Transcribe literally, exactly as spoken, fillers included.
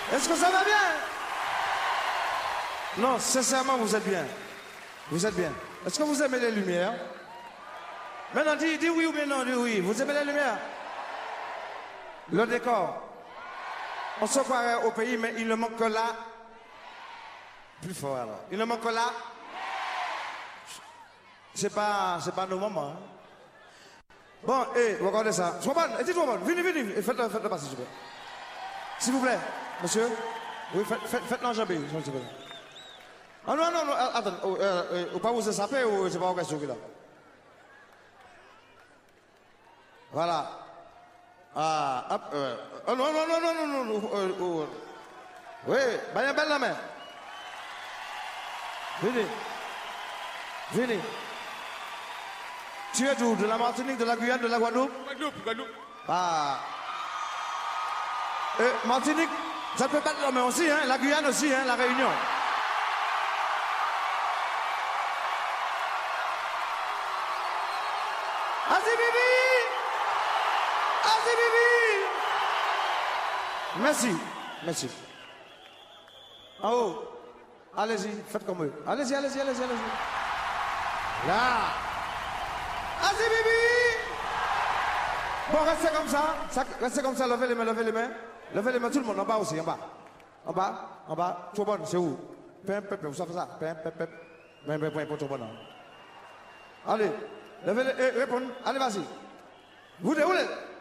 Est-ce que ça va bien? Non, sincèrement, vous êtes bien. Vous êtes bien. Est-ce que vous aimez les lumières? Maintenant, dis, dis oui ou bien non, dis oui. Vous aimez les lumières? Le décor. On se croirait au pays, mais il ne manque que là. Plus fort alors. Il ne manque que là. C'est pas, c'est pas nos moments. Hein. Bon, et regardez ça. Soban, dites-moi, venez, venez, faites-le, faites-le passer, s'il vous plaît. S'il vous plaît, monsieur. Oui, faites, faites, faites l'enjamber, s'il vous plaît. Ah non, non, non, attendez, oh, euh, euh, ou pas vous saper ou c'est pas une question qu'il a. Voilà. Ah, hop, euh, oh non, non, non, non, non, non, non, euh, euh, oui, ben, belle la main. Venez. Venez. Tu es d'où? De la Martinique, de la Guyane, de la Guadeloupe? Guadeloupe, Guadeloupe. Ah. Et Martinique, ça peut battre la main aussi, hein, la Guyane aussi, hein, la Réunion. Vas-y, Bibi! Vas-y, Bibi! Merci, merci. En haut, allez-y, faites comme eux. Allez-y, allez-y, allez-y, allez-y. Là! Vas-y, Bibi! Bon, restez comme ça, ça, restez comme ça, levez les mains, levez les mains. Levez les mains, tout le monde, en bas aussi, en bas. En bas, en bas, tout bon, c'est où? Pim, pim, pim, vous savez ça? Pim, pim, pim. Pim, pim, pim, pour tout bon. Allez, levez les, eh, répondez, allez, vas-y. Vous, où